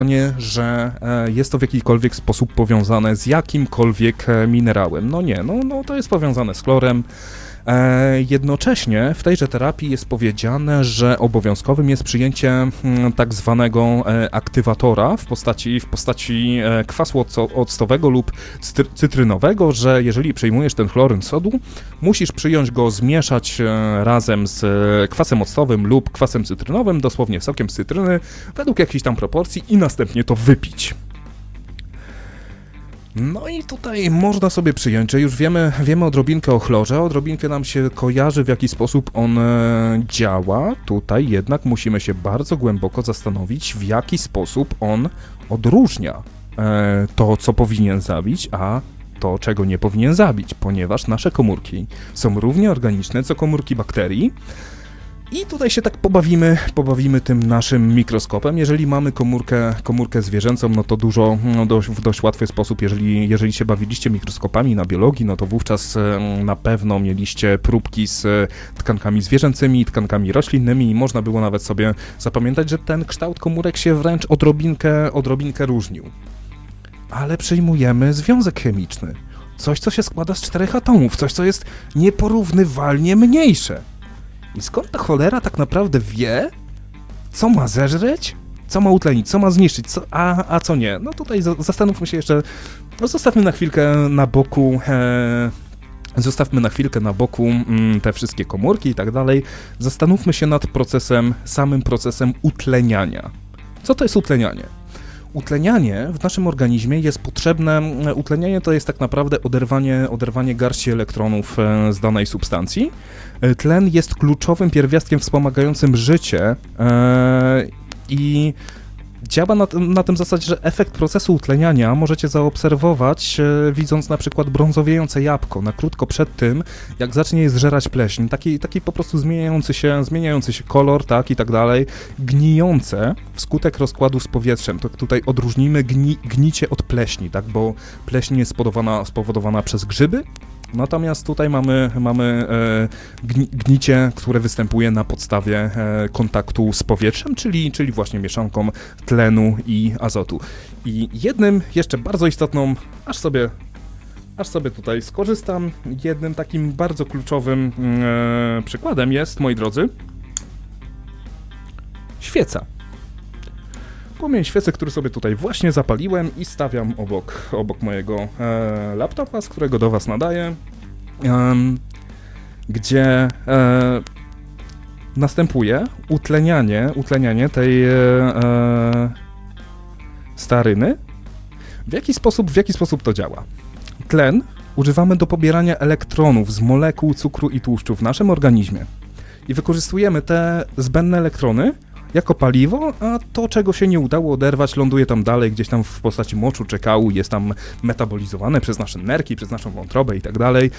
że jest to w jakikolwiek sposób powiązane z jakimkolwiek minerałem. No nie, no to jest powiązane z chlorem. Jednocześnie w tejże terapii jest powiedziane, że obowiązkowym jest przyjęcie tak zwanego aktywatora w postaci kwasu octowego lub cytrynowego, że jeżeli przyjmujesz ten chloryn sodu, musisz przyjąć go, zmieszać razem z kwasem octowym lub kwasem cytrynowym, dosłownie sokiem z cytryny, według jakichś tam proporcji i następnie to wypić. No i tutaj można sobie przyjąć, że już wiemy odrobinkę o chlorze, odrobinkę nam się kojarzy, w jaki sposób on działa. Tutaj jednak musimy się bardzo głęboko zastanowić, w jaki sposób on odróżnia to, co powinien zabić, a to, czego nie powinien zabić, ponieważ nasze komórki są równie organiczne, co komórki bakterii. I tutaj się tak pobawimy tym naszym mikroskopem. Jeżeli mamy komórkę zwierzęcą, no to w dość łatwy sposób, jeżeli się bawiliście mikroskopami na biologii, no to wówczas na pewno mieliście próbki z tkankami zwierzęcymi, tkankami roślinnymi i można było nawet sobie zapamiętać, że ten kształt komórek się wręcz odrobinkę różnił. Ale przyjmujemy związek chemiczny. Coś, co się składa z 4 atomów, coś, co jest nieporównywalnie mniejsze. I skąd ta cholera tak naprawdę wie, co ma zeżreć, co ma utlenić, co ma zniszczyć, a co nie? No tutaj zastanówmy się jeszcze, zostawmy na chwilkę na boku te wszystkie komórki i tak dalej. Zastanówmy się nad samym procesem utleniania. Co to jest utlenianie? Utlenianie w naszym organizmie jest potrzebne, utlenianie to jest tak naprawdę oderwanie garści elektronów z danej substancji. Tlen jest kluczowym pierwiastkiem wspomagającym życie i działa na tym zasadzie, że efekt procesu utleniania możecie zaobserwować, widząc na przykład brązowiejące jabłko na krótko przed tym, jak zacznie je zżerać pleśń. Taki po prostu zmieniający się kolor, tak i tak dalej, gnijące wskutek rozkładu z powietrzem. To tutaj odróżnijmy gnicie od pleśni, tak, bo pleśń jest spowodowana przez grzyby. Natomiast tutaj mamy gnicie, które występuje na podstawie kontaktu z powietrzem, czyli właśnie mieszanką tlenu i azotu. I jednym jeszcze bardzo istotną, aż sobie tutaj skorzystam, jednym takim bardzo kluczowym przykładem jest, moi drodzy, świeca. Płomień świecy, który sobie tutaj właśnie zapaliłem i stawiam obok mojego laptopa, z którego do was nadaję, gdzie następuje utlenianie tej staryny. W jaki sposób to działa? Tlen używamy do pobierania elektronów z molekuł cukru i tłuszczu w naszym organizmie i wykorzystujemy te zbędne elektrony jako paliwo, a to, czego się nie udało oderwać, ląduje tam dalej, gdzieś tam w postaci moczu czy kału, jest tam metabolizowane przez nasze nerki, przez naszą wątrobę i tak dalej.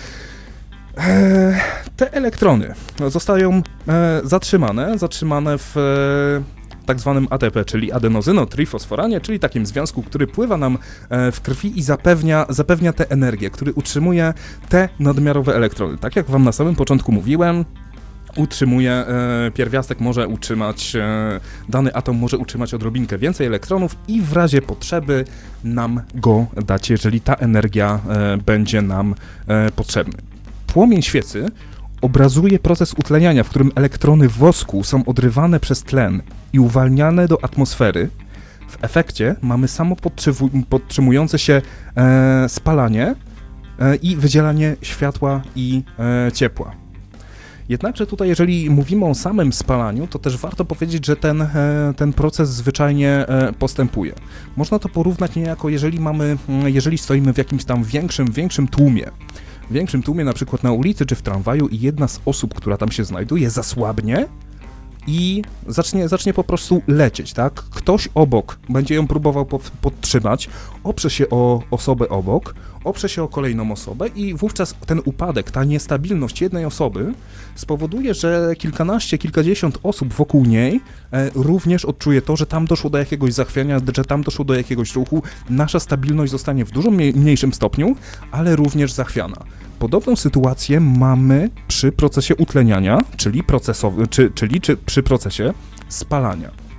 Te elektrony zostają zatrzymane w tak zwanym ATP, czyli adenozynotrifosforanie, czyli takim związku, który pływa nam w krwi i zapewnia tę energię, który utrzymuje te nadmiarowe elektrony. Tak jak wam na samym początku mówiłem, pierwiastek może utrzymać, dany atom może utrzymać odrobinkę więcej elektronów i w razie potrzeby nam go dać, jeżeli ta energia będzie nam potrzebna. Płomień świecy obrazuje proces utleniania, w którym elektrony wosku są odrywane przez tlen i uwalniane do atmosfery. W efekcie mamy samo podtrzymujące się spalanie i wydzielanie światła i ciepła. Jednakże tutaj, jeżeli mówimy o samym spalaniu, to też warto powiedzieć, że ten proces zwyczajnie postępuje. Można to porównać niejako, jeżeli stoimy w jakimś tam większym tłumie, na przykład na ulicy czy w tramwaju i jedna z osób, która tam się znajduje, zasłabnie i zacznie po prostu lecieć, tak? Ktoś obok będzie ją próbował podtrzymać, oprze się o osobę obok, oprze się o kolejną osobę i wówczas ten upadek, ta niestabilność jednej osoby spowoduje, że kilkadziesiąt osób wokół niej również odczuje to, że tam doszło do jakiegoś zachwiania, że tam doszło do jakiegoś ruchu, nasza stabilność zostanie w dużo mniejszym stopniu, ale również zachwiana. Podobną sytuację mamy przy procesie utleniania, czyli przy procesie spalania.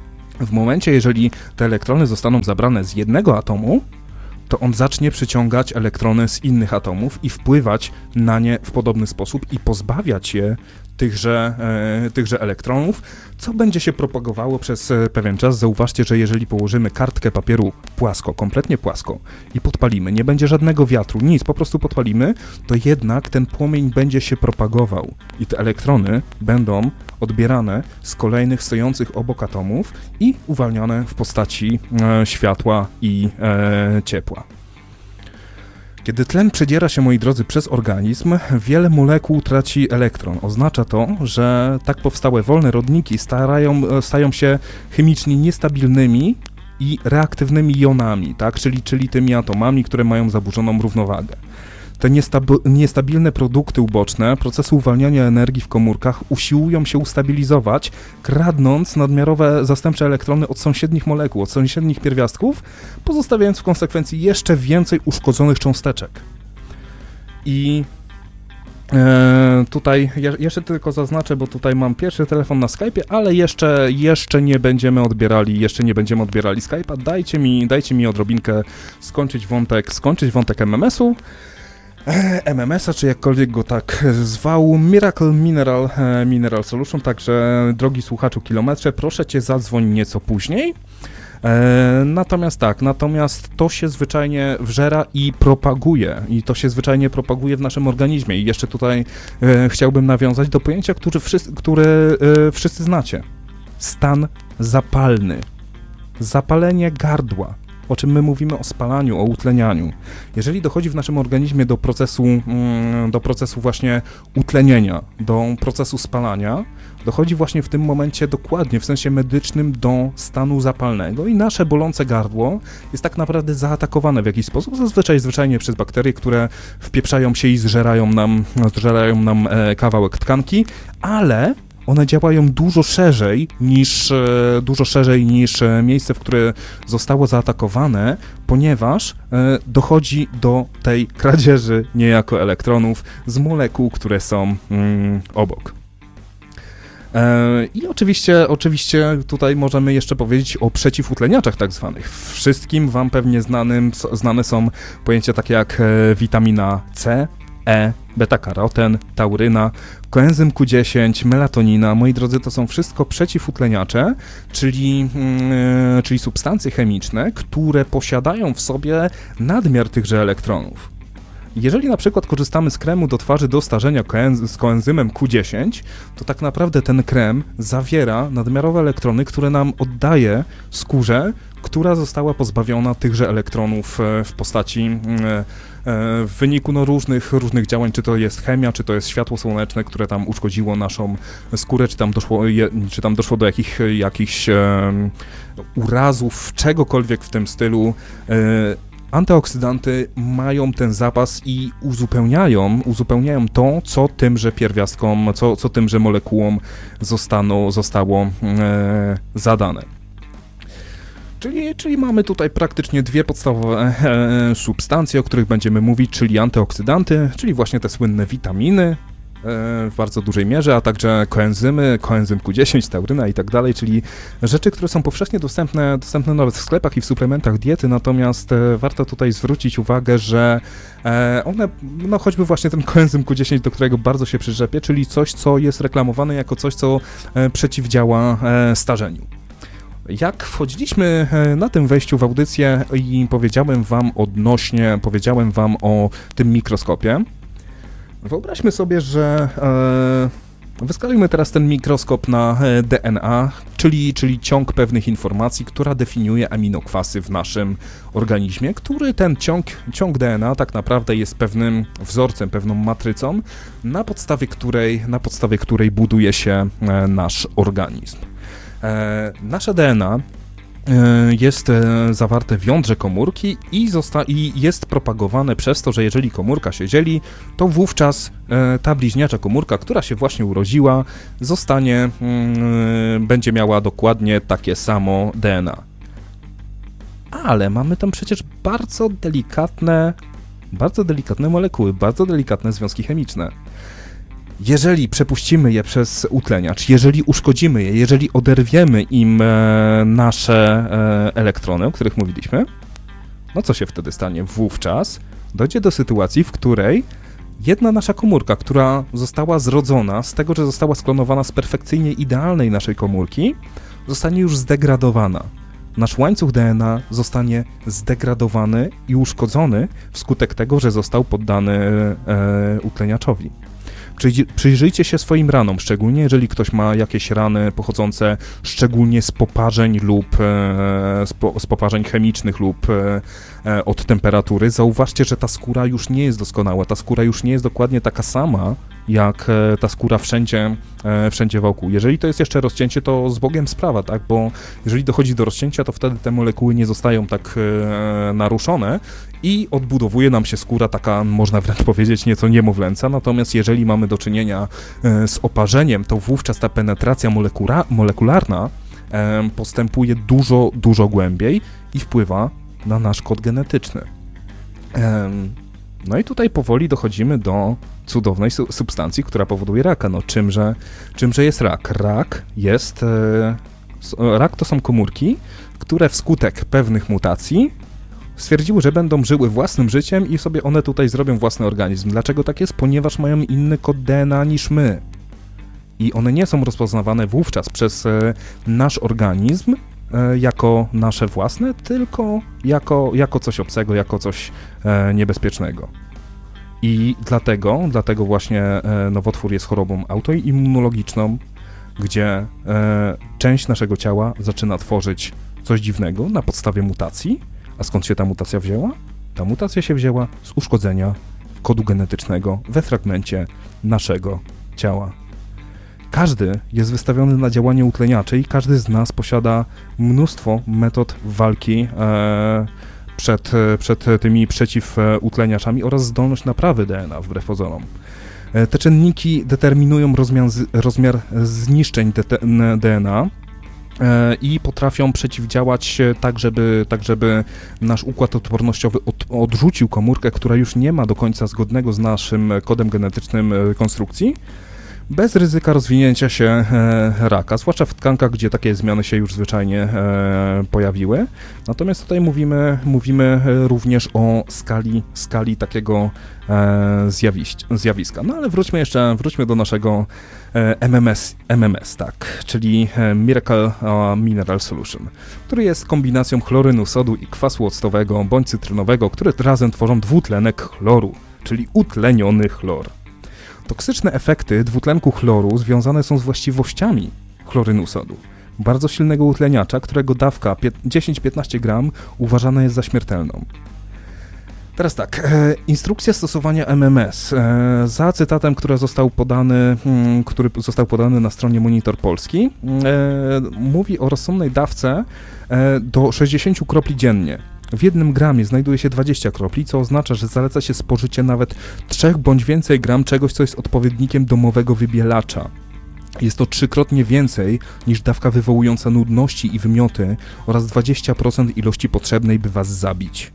W momencie, jeżeli te elektrony zostaną zabrane z jednego atomu, to on zacznie przyciągać elektrony z innych atomów i wpływać na nie w podobny sposób i pozbawiać je tychże elektronów, co będzie się propagowało przez pewien czas. Zauważcie, że jeżeli położymy kartkę papieru płasko, kompletnie płasko i podpalimy, nie będzie żadnego wiatru, nic, po prostu podpalimy, to jednak ten płomień będzie się propagował i te elektrony będą odbierane z kolejnych stojących obok atomów i uwalniane w postaci światła i ciepła. Kiedy tlen przedziera się, moi drodzy, przez organizm, wiele molekuł traci elektron. Oznacza to, że tak powstałe wolne rodniki stają się chemicznie niestabilnymi i reaktywnymi jonami, tak? Czyli tymi atomami, które mają zaburzoną równowagę. Te niestabilne produkty uboczne procesu uwalniania energii w komórkach usiłują się ustabilizować, kradnąc nadmiarowe zastępcze elektrony od sąsiednich molekuł, od sąsiednich pierwiastków, pozostawiając w konsekwencji jeszcze więcej uszkodzonych cząsteczek. I tutaj jeszcze tylko zaznaczę, bo tutaj mam pierwszy telefon na Skype'ie, ale jeszcze nie będziemy odbierali Skype'a. Dajcie mi odrobinkę skończyć wątek MMS-a, czy jakkolwiek go tak zwał, Miracle Mineral Solution, także drogi słuchaczu kilometrze, proszę cię, zadzwoń nieco później. Natomiast to się zwyczajnie wżera i to się zwyczajnie propaguje w naszym organizmie i jeszcze tutaj chciałbym nawiązać do pojęcia, które wszyscy znacie. Stan zapalny. Zapalenie gardła. O czym my mówimy o spalaniu, o utlenianiu. Jeżeli dochodzi w naszym organizmie do procesu właśnie utlenienia, do procesu spalania, dochodzi właśnie w tym momencie dokładnie, w sensie medycznym, do stanu zapalnego i nasze bolące gardło jest tak naprawdę zaatakowane w jakiś sposób, zwyczajnie przez bakterie, które wpieprzają się i zżerają nam kawałek tkanki, ale one działają dużo szerzej niż miejsce, w które zostało zaatakowane, ponieważ dochodzi do tej kradzieży niejako elektronów z molekuł, które są obok. I oczywiście tutaj możemy jeszcze powiedzieć o przeciwutleniaczach tak zwanych. Wszystkim wam pewnie znane są pojęcia takie jak witamina C, E, beta-karoten, tauryna, koenzym Q10, melatonina. Moi drodzy, to są wszystko przeciwutleniacze, czyli substancje chemiczne, które posiadają w sobie nadmiar tychże elektronów. Jeżeli na przykład korzystamy z kremu do twarzy do starzenia z koenzymem Q10, to tak naprawdę ten krem zawiera nadmiarowe elektrony, które nam oddaje skórze, która została pozbawiona tychże elektronów w postaci w wyniku różnych działań, czy to jest chemia, czy to jest światło słoneczne, które tam uszkodziło naszą skórę, czy tam doszło do jakichś urazów, czegokolwiek w tym stylu. Antyoksydanty mają ten zapas i uzupełniają to, co tymże pierwiastkom, co tymże molekułom zostało zadane. Czyli mamy tutaj praktycznie dwie podstawowe substancje, o których będziemy mówić, czyli antyoksydanty, czyli właśnie te słynne witaminy w bardzo dużej mierze, a także koenzym Q10, tauryna i tak dalej, czyli rzeczy, które są powszechnie dostępne nawet w sklepach i w suplementach diety, natomiast warto tutaj zwrócić uwagę, że one, no choćby właśnie ten koenzym Q10, do którego bardzo się przyczepię, czyli coś, co jest reklamowane jako coś, co przeciwdziała starzeniu. Jak wchodziliśmy na tym wejściu w audycję i powiedziałem wam o tym mikroskopie, wyobraźmy sobie, że wyskalujmy teraz ten mikroskop na DNA, czyli ciąg pewnych informacji, która definiuje aminokwasy w naszym organizmie, który ten ciąg DNA tak naprawdę jest pewnym wzorcem, pewną matrycą, na podstawie której buduje się nasz organizm. Nasze DNA jest zawarte w jądrze komórki i jest propagowane przez to, że jeżeli komórka się dzieli, to wówczas ta bliźniacza komórka, która się właśnie urodziła, będzie miała dokładnie takie samo DNA. Ale mamy tam przecież bardzo delikatne molekuły, bardzo delikatne związki chemiczne. Jeżeli przepuścimy je przez utleniacz, jeżeli uszkodzimy je, jeżeli oderwiemy im nasze elektrony, o których mówiliśmy, no co się wtedy stanie? Wówczas dojdzie do sytuacji, w której jedna nasza komórka, która została zrodzona z tego, że została sklonowana z perfekcyjnie idealnej naszej komórki, zostanie już zdegradowana. Nasz łańcuch DNA zostanie zdegradowany i uszkodzony wskutek tego, że został poddany utleniaczowi. Przyjrzyjcie się swoim ranom, szczególnie jeżeli ktoś ma jakieś rany pochodzące szczególnie z poparzeń lub z poparzeń chemicznych lub od temperatury. Zauważcie, że ta skóra już nie jest doskonała, ta skóra już nie jest dokładnie taka sama, jak ta skóra wszędzie wokół. Jeżeli to jest jeszcze rozcięcie, to z Bogiem sprawa, tak? Bo jeżeli dochodzi do rozcięcia, to wtedy te molekuły nie zostają tak naruszone i odbudowuje nam się skóra taka, można wręcz powiedzieć, nieco niemowlęca. Natomiast jeżeli mamy do czynienia z oparzeniem, to wówczas ta penetracja molekularna postępuje dużo głębiej i wpływa na nasz kod genetyczny. No i tutaj powoli dochodzimy do cudownej substancji, która powoduje raka. No czymże jest rak? Rak to są komórki, które wskutek pewnych mutacji stwierdziły, że będą żyły własnym życiem i sobie one tutaj zrobią własny organizm. Dlaczego tak jest? Ponieważ mają inny kod DNA niż my. I one nie są rozpoznawane wówczas przez nasz organizm jako nasze własne, tylko jako coś obcego, jako coś niebezpiecznego. I dlatego właśnie nowotwór jest chorobą autoimmunologiczną, gdzie część naszego ciała zaczyna tworzyć coś dziwnego na podstawie mutacji. A skąd się ta mutacja wzięła? Ta mutacja się wzięła z uszkodzenia kodu genetycznego we fragmencie naszego ciała. Każdy jest wystawiony na działanie utleniaczy i każdy z nas posiada mnóstwo metod walki przed tymi przeciwutleniaczami oraz zdolność naprawy DNA wbrew pozorom. Te czynniki determinują rozmiar zniszczeń DNA i potrafią przeciwdziałać tak, żeby nasz układ odpornościowy odrzucił komórkę, która już nie ma do końca zgodnego z naszym kodem genetycznym konstrukcji, bez ryzyka rozwinięcia się raka, zwłaszcza w tkankach, gdzie takie zmiany się już zwyczajnie pojawiły. Natomiast tutaj mówimy również o skali takiego zjawiska. No ale wróćmy do naszego MMS, tak, czyli Miracle Mineral Solution, który jest kombinacją chlorynu sodu i kwasu octowego bądź cytrynowego, które razem tworzą dwutlenek chloru, czyli utleniony chlor. Toksyczne efekty dwutlenku chloru związane są z właściwościami chlorynu sodu, bardzo silnego utleniacza, którego dawka 10-15 gram uważana jest za śmiertelną. Teraz tak, instrukcja stosowania MMS. Za cytatem, który został podany na stronie Monitor Polski, mówi o rozsądnej dawce do 60 kropli dziennie. W 1 gramie znajduje się 20 kropli, co oznacza, że zaleca się spożycie nawet 3 bądź więcej gram czegoś, co jest odpowiednikiem domowego wybielacza. Jest to 3-krotnie więcej niż dawka wywołująca nudności i wymioty oraz 20% ilości potrzebnej, by was zabić.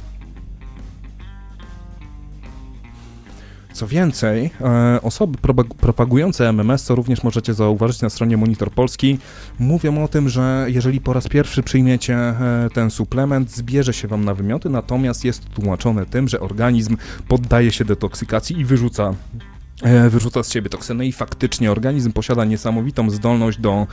Co więcej, osoby propagujące MMS, co również możecie zauważyć na stronie Monitor Polski, mówią o tym, że jeżeli po raz pierwszy przyjmiecie ten suplement, zbierze się wam na wymioty, natomiast jest tłumaczone tym, że organizm poddaje się detoksykacji i wyrzuca z siebie toksyny i faktycznie organizm posiada niesamowitą zdolność do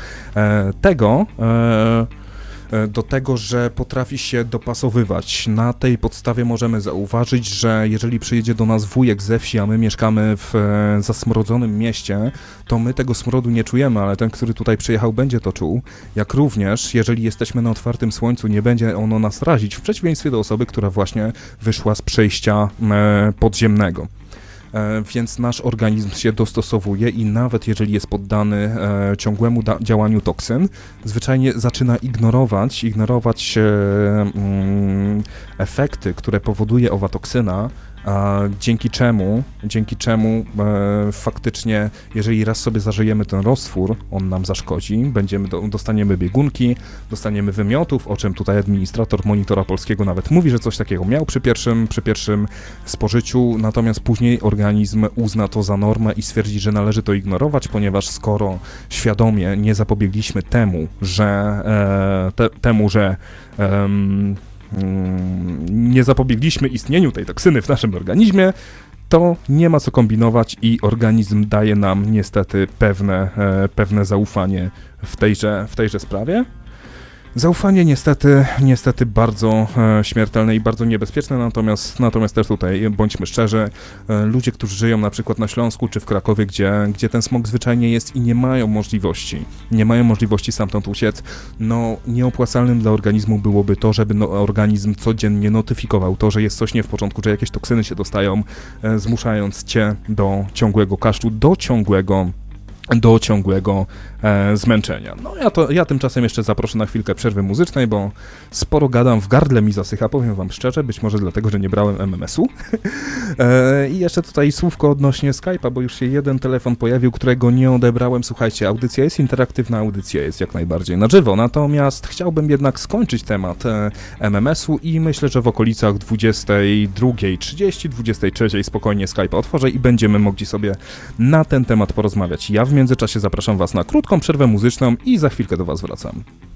tego, że potrafi się dopasowywać. Na tej podstawie możemy zauważyć, że jeżeli przyjedzie do nas wujek ze wsi, a my mieszkamy w zasmrodzonym mieście, to my tego smrodu nie czujemy, ale ten, który tutaj przyjechał, będzie to czuł. Jak również, jeżeli jesteśmy na otwartym słońcu, nie będzie ono nas razić, w przeciwieństwie do osoby, która właśnie wyszła z przejścia podziemnego. Więc nasz organizm się dostosowuje i nawet jeżeli jest poddany ciągłemu działaniu toksyn, zwyczajnie zaczyna ignorować efekty, które powoduje owa toksyna dzięki czemu faktycznie, jeżeli raz sobie zażyjemy ten roztwór, on nam zaszkodzi, dostaniemy biegunki, dostaniemy wymiotów, o czym tutaj administrator Monitora Polskiego nawet mówi, że coś takiego miał przy pierwszym spożyciu, natomiast później organizm uzna to za normę i stwierdzi, że należy to ignorować, ponieważ skoro świadomie nie zapobiegliśmy temu, że nie zapobiegliśmy istnieniu tej toksyny w naszym organizmie, to nie ma co kombinować i organizm daje nam niestety pewne zaufanie w tejże sprawie. Zaufanie niestety bardzo śmiertelne i bardzo niebezpieczne, natomiast też tutaj bądźmy szczerzy, ludzie, którzy żyją na przykład na Śląsku czy w Krakowie, gdzie ten smog zwyczajnie jest i nie mają możliwości stamtąd uciec, no nieopłacalnym dla organizmu byłoby to, żeby organizm codziennie notyfikował to, że jest coś nie w porządku, że jakieś toksyny się dostają, zmuszając cię do ciągłego kaszlu, do ciągłego zmęczenia. No ja tymczasem jeszcze zaproszę na chwilkę przerwy muzycznej, bo sporo gadam, w gardle mi zasycha, powiem wam szczerze, być może dlatego, że nie brałem MMS-u. I jeszcze tutaj słówko odnośnie Skype'a, bo już się jeden telefon pojawił, którego nie odebrałem. Słuchajcie, audycja jest interaktywna, audycja jest jak najbardziej na żywo, natomiast chciałbym jednak skończyć temat MMS-u i myślę, że w okolicach 22:30, 23:00 spokojnie Skype'a otworzę i będziemy mogli sobie na ten temat porozmawiać. Ja w międzyczasie zapraszam was na krótką przerwę muzyczną i za chwilkę do was wracam.